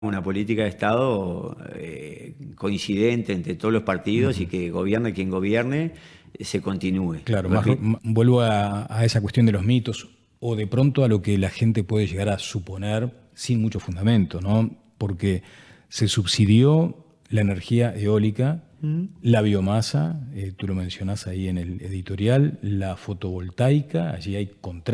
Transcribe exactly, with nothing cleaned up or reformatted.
una política de Estado eh, coincidente entre todos los partidos uh-huh. y que gobierne quien gobierne, eh, se continúe. Claro, más, vuelvo a, a esa cuestión de los mitos o de pronto a lo que la gente puede llegar a suponer sin mucho fundamento, ¿no? Porque se subsidió la energía eólica, uh-huh. la biomasa, eh, tú lo mencionás ahí en el editorial, la fotovoltaica, allí hay contratos.